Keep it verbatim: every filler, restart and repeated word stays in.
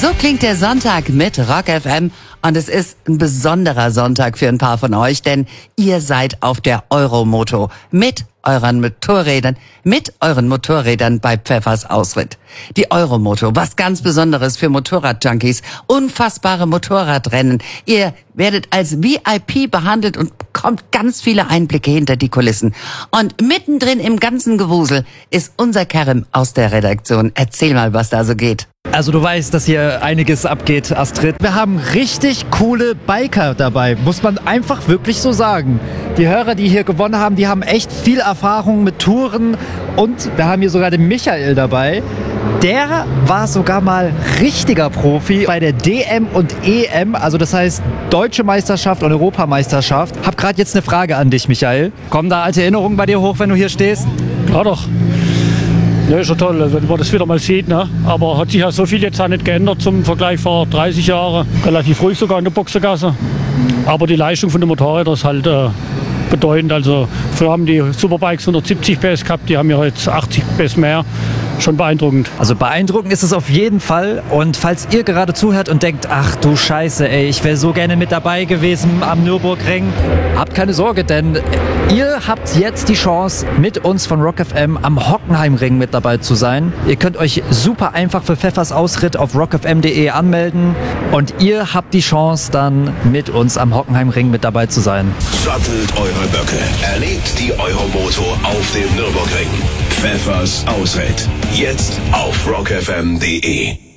So klingt der Sonntag mit Rock F M und es ist ein besonderer Sonntag für ein paar von euch, denn ihr seid auf der Euromoto mit euren Motorrädern, mit euren Motorrädern bei Pfeffers Ausritt. Die Euromoto, was ganz Besonderes für Motorradjunkies, unfassbare Motorradrennen. Ihr werdet als V I P behandelt und bekommt ganz viele Einblicke hinter die Kulissen. Und mittendrin im ganzen Gewusel ist unser Kerem aus der Redaktion. Erzähl mal, was da so geht. Also du weißt, dass hier einiges abgeht, Astrid. Wir haben richtig coole Biker dabei, muss man einfach wirklich so sagen. Die Hörer, die hier gewonnen haben, die haben echt viel Erfahrung mit Touren und wir haben hier sogar den Michael dabei. Der war sogar mal richtiger Profi bei der D M und E M, also das heißt Deutsche Meisterschaft und Europameisterschaft. Hab gerade jetzt eine Frage an dich, Michael. Kommen da alte Erinnerungen bei dir hoch, wenn du hier stehst? Ja doch. Ja, ist schon toll, wenn man das wieder mal sieht, ne? Aber hat sich ja so viel jetzt auch nicht geändert zum Vergleich vor dreißig Jahren. Relativ ruhig sogar in der Boxergasse. Aber die Leistung von den Motorrädern ist halt äh, bedeutend. Also früher haben die Superbikes hundertsiebzig P S gehabt, die haben ja jetzt achtzig P S mehr. Schon beeindruckend. Also beeindruckend ist es auf jeden Fall. Und falls ihr gerade zuhört und denkt, ach du Scheiße, ey, ich wäre so gerne mit dabei gewesen am Nürburgring, habt keine Sorge, denn ihr habt jetzt die Chance, mit uns von Rock F M am Hockenheimring mit dabei zu sein. Ihr könnt euch super einfach für Pfeffers Ausritt auf rock f m punkt d e anmelden und ihr habt die Chance, dann mit uns am Hockenheimring mit dabei zu sein. Sattelt eure Böcke, erlebt die Euromoto auf dem Nürburgring. Pfeffers Ausritt. Jetzt auf rock f m punkt d e.